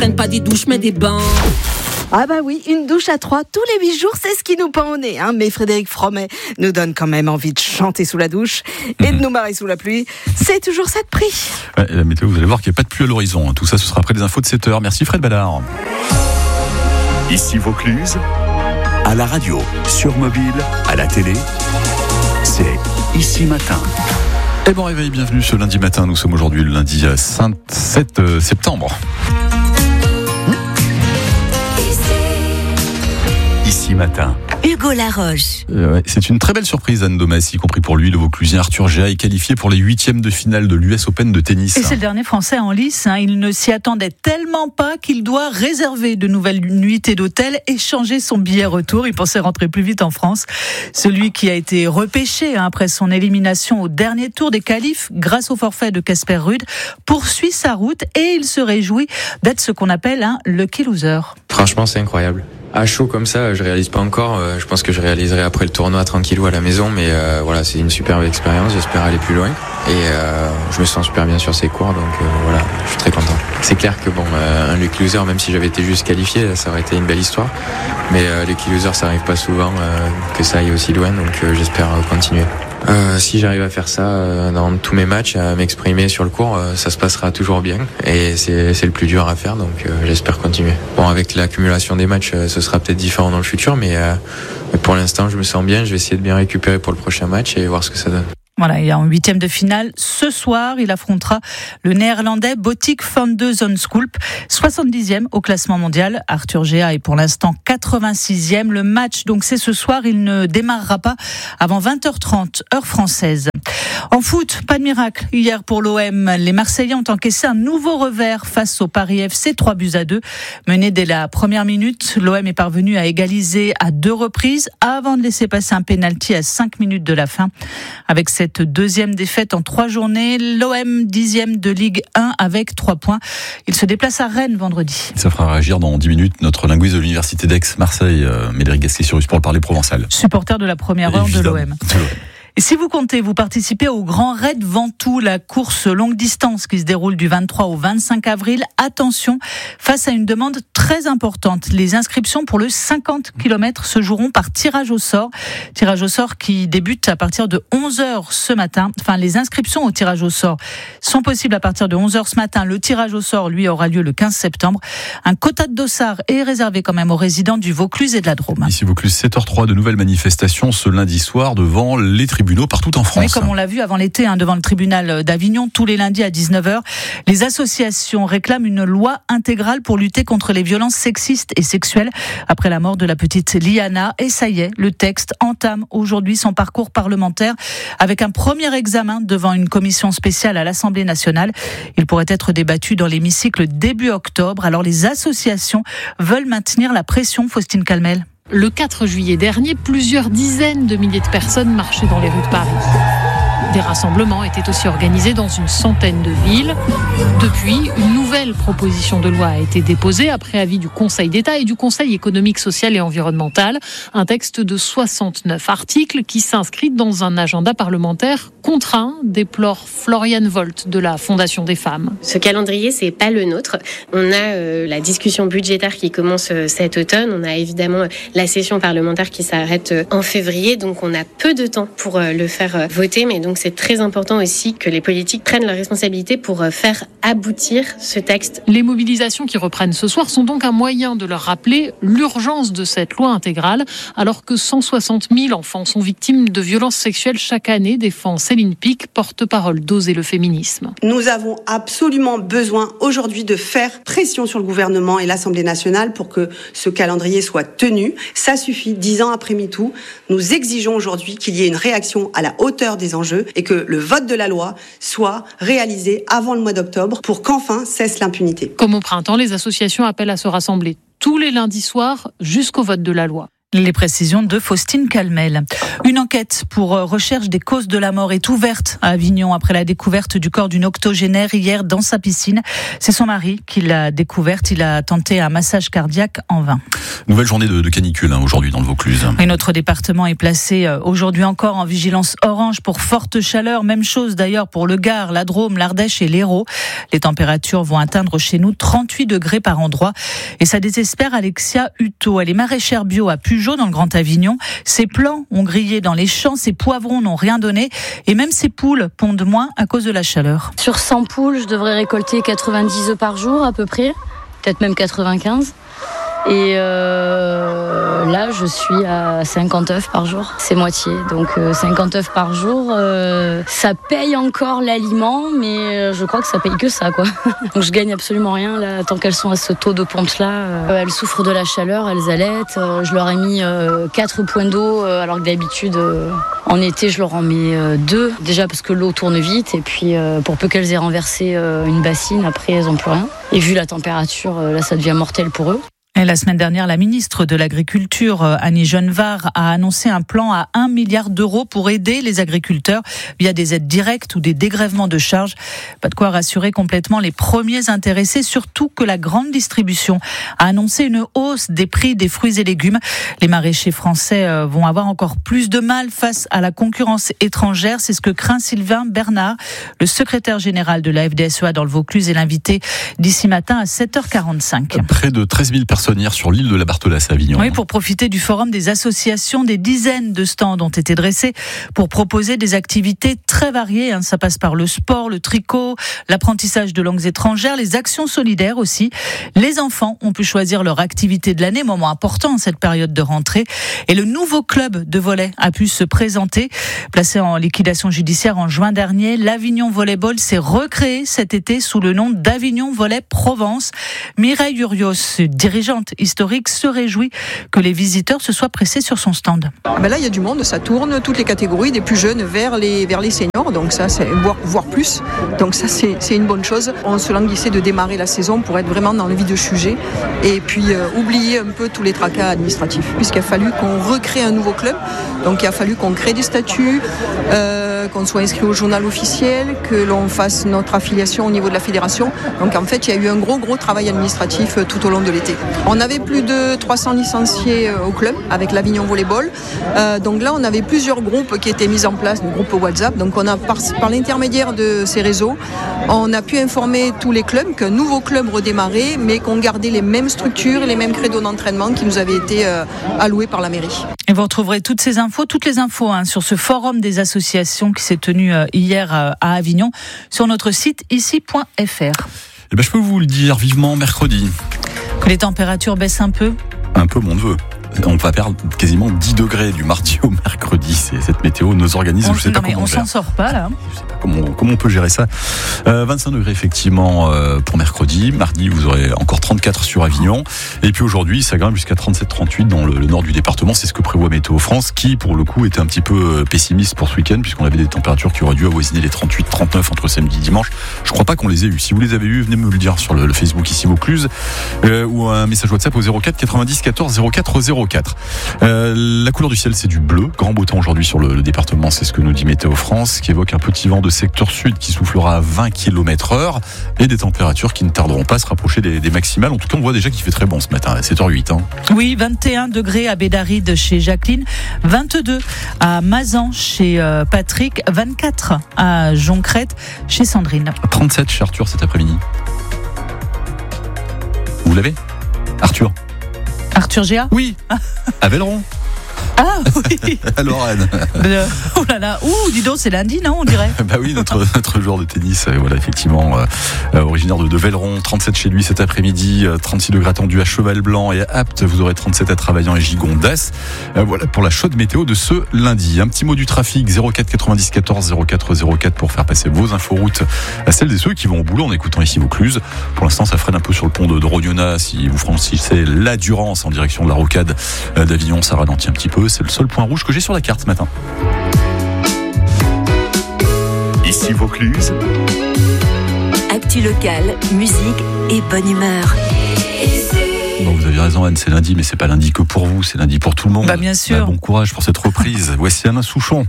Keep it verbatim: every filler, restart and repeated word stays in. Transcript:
Gagne pas des douches mais des bains. Ah bah oui, une douche à trois tous les huit jours, c'est ce qui nous pend au nez. Hein. Mais Frédéric Fromet nous donne quand même envie de chanter sous la douche et de nous marrer sous la pluie. C'est toujours ça de prix. Ouais, la météo, vous allez voir qu'il n'y a pas de pluie à l'horizon. Tout ça, ce sera après les infos de sept heures. Merci Fred Ballard. Ici Vaucluse, à la radio, sur mobile, à la télé, c'est Ici Matin. Et bon réveil, bienvenue ce lundi matin. Nous sommes aujourd'hui le lundi sept septembre. Ici Matin. Hugo Laroche. Euh, ouais, c'est une très belle surprise, Anne Domas, y compris pour lui. Le Vauclusien Arthur Géa est qualifié pour les huitièmes de finale de l'U S Open de tennis. Et c'est le dernier Français en lice. Hein. Il ne s'y attendait tellement pas qu'il doit réserver de nouvelles nuitées d'hôtel et changer son billet retour. Il pensait rentrer plus vite en France. Celui qui a été repêché hein, après son élimination au dernier tour des qualifs grâce au forfait de Casper Ruud poursuit sa route et il se réjouit d'être ce qu'on appelle un lucky loser. Franchement, c'est incroyable. À chaud comme ça, je réalise pas encore. Je pense que je réaliserai après le tournoi tranquillou à la maison, mais euh, voilà, c'est une superbe expérience. J'espère aller plus loin et euh, je me sens super bien sur ces cours, donc euh, voilà, je suis très content. C'est clair que bon, euh, un lucky loser, même si j'avais été juste qualifié, ça aurait été une belle histoire. Mais euh, lucky loser, ça arrive pas souvent euh, que ça aille aussi loin, donc euh, j'espère continuer. Euh, si j'arrive à faire ça euh, dans tous mes matchs, à m'exprimer sur le court, euh, ça se passera toujours bien et c'est, c'est le plus dur à faire, donc euh, j'espère continuer. Bon, avec l'accumulation des matchs, euh, ce sera peut-être différent dans le futur, mais euh, pour l'instant, je me sens bien. Je vais essayer de bien récupérer pour le prochain match et voir ce que ça donne. Voilà, il est en huitième de finale. Ce soir, il affrontera le néerlandais Botik van de Zonskulp, soixante-dixième au classement mondial. Arthur Géa est pour l'instant quatre-vingt-sixième. Le match, donc, c'est ce soir. Il ne démarrera pas avant vingt heures trente, heure française. En foot, pas de miracle. Hier, pour l'O M, les Marseillais ont encaissé un nouveau revers face au Paris F C, trois buts à deux. Mené dès la première minute, l'O M est parvenu à égaliser à deux reprises avant de laisser passer un pénalty à cinq minutes de la fin. Avec cette deuxième défaite en trois journées, l'O M dixième de Ligue un avec trois points. Il se déplace à Rennes vendredi. Ça fera réagir dans dix minutes notre linguiste de l'Université d'Aix-Marseille, euh, Médéric Gasquet-Sirius, pour le parler provençal. Supporter de la première heure de l'O M. De l'O M. Et si vous comptez, vous participez au Grand Raid Ventoux, la course longue distance qui se déroule du vingt-trois au vingt-cinq avril. Attention, face à une demande très importante. Les inscriptions pour le cinquante kilomètres se joueront par tirage au sort. Tirage au sort qui débute à partir de onze heures ce matin. Enfin, les inscriptions au tirage au sort sont possibles à partir de onze heures ce matin. Le tirage au sort, lui, aura lieu le quinze septembre. Un quota de dossards est réservé quand même aux résidents du Vaucluse et de la Drôme. Ici Vaucluse, sept heures trois, de nouvelles manifestations ce lundi soir devant les tribunaux partout en France. Oui, comme on l'a vu avant l'été, hein, devant le tribunal d'Avignon, tous les lundis à dix-neuf heures. Les associations réclament une loi intégrale pour lutter contre les violences sexistes et sexuelles après la mort de la petite Liana. Et ça y est, le texte entame aujourd'hui son parcours parlementaire avec un premier examen devant une commission spéciale à l'Assemblée nationale. Il pourrait être débattu dans l'hémicycle début octobre. Alors les associations veulent maintenir la pression, Faustine Calmel. Le quatre juillet dernier, plusieurs dizaines de milliers de personnes marchaient dans les rues de Paris. Des rassemblements étaient aussi organisés dans une centaine de villes. Depuis, une nouvelle proposition de loi a été déposée après avis du Conseil d'État et du Conseil économique, social et environnemental. Un texte de soixante-neuf articles qui s'inscrit dans un agenda parlementaire contraint, déplore Floriane Volt de la Fondation des femmes. Ce calendrier, c'est pas le nôtre. On a euh, la discussion budgétaire qui commence euh, cet automne. On a évidemment la session parlementaire qui s'arrête euh, en février. Donc on a peu de temps pour euh, le faire euh, voter. Mais donc c'est très important aussi que les politiques prennent leurs responsabilités pour faire aboutir ce texte. Les mobilisations qui reprennent ce soir sont donc un moyen de leur rappeler l'urgence de cette loi intégrale, alors que cent soixante mille enfants sont victimes de violences sexuelles chaque année, défend Céline Pic, porte-parole d'Oser le féminisme. Nous avons absolument besoin aujourd'hui de faire pression sur le gouvernement et l'Assemblée nationale pour que ce calendrier soit tenu. Ça suffit, dix ans après MeToo. Nous exigeons aujourd'hui qu'il y ait une réaction à la hauteur des enjeux et que le vote de la loi soit réalisé avant le mois d'octobre pour qu'enfin cesse l'impunité. Comme au printemps, les associations appellent à se rassembler tous les lundis soirs jusqu'au vote de la loi. Les précisions de Faustine Calmel. Une enquête pour recherche des causes de la mort est ouverte à Avignon après la découverte du corps d'une octogénaire hier dans sa piscine. C'est son mari qui l'a découverte. Il a tenté un massage cardiaque en vain. Nouvelle journée de, de canicule hein, aujourd'hui dans le Vaucluse. Et notre département est placé aujourd'hui encore en vigilance orange pour forte chaleur. Même chose d'ailleurs pour le Gard, la Drôme, l'Ardèche et l'Hérault. Les températures vont atteindre chez nous trente-huit degrés par endroit. Et ça désespère Alexia Hutto. Elle est maraîchère bio à Puget dans le Grand Avignon. Ses plants ont grillé dans les champs, ses poivrons n'ont rien donné et même ses poules pondent moins à cause de la chaleur. Sur cent poules, je devrais récolter quatre-vingt-dix œufs par jour à peu près, peut-être même quatre-vingt-quinze. Et euh, là, je suis à cinquante œufs par jour. C'est moitié. Donc euh, cinquante œufs par jour, euh, ça paye encore l'aliment, mais je crois que ça paye que ça, quoi. Donc je gagne absolument rien là, tant qu'elles sont à ce taux de ponte-là. Euh, elles souffrent de la chaleur, elles allaitent. Euh, je leur ai mis euh, quatre points d'eau, euh, alors que d'habitude, euh, en été, je leur en mets euh, deux. Déjà parce que l'eau tourne vite, et puis euh, pour peu qu'elles aient renversé euh, une bassine, après elles n'ont plus rien. Et vu la température, euh, là, ça devient mortel pour eux. Et la semaine dernière, la ministre de l'Agriculture, Annie Genevard, a annoncé un plan à un milliard d'euros pour aider les agriculteurs via des aides directes ou des dégrèvements de charges. Pas de quoi rassurer complètement les premiers intéressés, surtout que la grande distribution a annoncé une hausse des prix des fruits et légumes. Les maraîchers français vont avoir encore plus de mal face à la concurrence étrangère. C'est ce que craint Sylvain Bernard, le secrétaire général de la F D S E A dans le Vaucluse, et l'invité d'ici matin à sept heures quarante-cinq. Près de treize mille personnes hier sur l'île de la Barthelasse à Avignon. Oui, pour profiter du forum des associations, des dizaines de stands ont été dressés pour proposer des activités très variées. Ça passe par le sport, le tricot, l'apprentissage de langues étrangères, les actions solidaires aussi. Les enfants ont pu choisir leur activité de l'année, moment important en cette période de rentrée. Et le nouveau club de volley a pu se présenter. Placé en liquidation judiciaire en juin dernier, l'Avignon Volleyball s'est recréé cet été sous le nom d'Avignon Volley Provence. Mireille Urios, dirigeante historique, se réjouit que les visiteurs se soient pressés sur son stand. Ben là, il y a du monde, ça tourne, toutes les catégories, des plus jeunes vers les, vers les seniors, donc ça, c'est voire, voire plus. Donc ça, c'est, c'est une bonne chose. On se languissait de démarrer la saison pour être vraiment dans le vif du sujet et puis euh, oublier un peu tous les tracas administratifs, puisqu'il a fallu qu'on recrée un nouveau club. Donc il a fallu qu'on crée des statuts, euh, qu'on soit inscrit au journal officiel, que l'on fasse notre affiliation au niveau de la fédération. Donc en fait, il y a eu un gros, gros travail administratif tout au long de l'été. On avait plus de trois cents licenciés au club avec l'Avignon Volleyball. Euh, donc là, on avait plusieurs groupes qui étaient mis en place, des groupes WhatsApp. Donc on a par, par l'intermédiaire de ces réseaux, on a pu informer tous les clubs qu'un nouveau club redémarrait, mais qu'on gardait les mêmes structures et les mêmes credos d'entraînement qui nous avaient été euh, alloués par la mairie. Et vous retrouverez toutes ces infos, toutes les infos hein, sur ce forum des associations qui s'est tenu euh, hier euh, à Avignon sur notre site ici point f r. Eh ben, je peux vous le dire vivement mercredi. Que les températures baissent un peu ? Un peu, mon neveu. On va perdre quasiment dix degrés du mardi au mercredi. C'est cette météo, nos organismes, on, je ne sais pas mais comment on on gère. s'en sort pas là. Je sais pas comment, comment on peut gérer ça. Euh, vingt-cinq degrés effectivement euh, pour mercredi. Mardi, vous aurez encore trente-quatre sur Avignon. Et puis aujourd'hui, ça grimpe jusqu'à trente-sept trente-huit dans le, le nord du département. C'est ce que prévoit Météo France, qui pour le coup était un petit peu pessimiste pour ce week-end, puisqu'on avait des températures qui auraient dû avoisiner les trente-huit trente-neuf entre samedi et dimanche. Je crois pas qu'on les ait eu. Si vous les avez eu, venez me le dire sur le, le Facebook ici Vaucluse, euh, ou un message WhatsApp au zéro quatre quatre-vingt-dix quatorze zéro quatre zéro quatre. Euh, la couleur du ciel, c'est du bleu. Grand beau temps aujourd'hui sur le, le département, c'est ce que nous dit Météo France, qui évoque un petit vent de secteur sud qui soufflera à vingt kilomètres heure et des températures qui ne tarderont pas à se rapprocher des, des maximales. En tout cas, on voit déjà qu'il fait très bon ce matin à sept heures huit. Hein. Oui, vingt et un degrés à Bédaride chez Jacqueline, vingt-deux à Mazan chez euh, Patrick, vingt-quatre à Joncrête chez Sandrine. trente-sept chez Arthur cet après-midi. Vous l'avez ? Arthur. Arthur Géa ? Oui, à Velleron. Ah oui. À Lorraine. Euh, oh là là, ouh, dis donc, c'est lundi, non, on dirait. Bah oui, notre, notre joueur de tennis, euh, voilà, effectivement, euh, euh, originaire de, de Velleron, trente-sept chez lui cet après-midi, euh, trente-six degrés attendus à Cheval-Blanc et à Apt, vous aurez trente-sept à Travaillant et Gigondas. Euh, voilà pour la chaude météo de ce lundi. Un petit mot du trafic, zéro quatre quatre-vingt-dix quatorze zéro quatre zéro quatre pour faire passer vos inforoutes à celles et ceux qui vont au boulot en écoutant ici Vaucluse. Pour l'instant, ça freine un peu sur le pont de, de Rognona. Si vous franchissez la Durance en direction de la rocade euh, d'Avignon, ça ralentit un petit peu. C'est le seul point rouge que j'ai sur la carte ce matin. Ici Vaucluse. Actu locale, musique et bonne humeur. Bon, vous avez avez raison Anne, c'est lundi, mais c'est pas lundi que pour vous, c'est lundi pour tout le monde. Bah, bien sûr. Bah, bon courage pour cette reprise. Voici Alain Souchon.